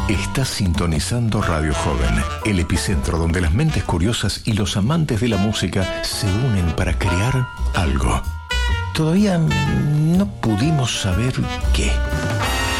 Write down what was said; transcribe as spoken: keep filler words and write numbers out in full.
Estás sintonizando Radio Joven, el epicentro donde las mentes curiosas y los amantes de la música se unen para crear algo. Todavía no pudimos saber qué.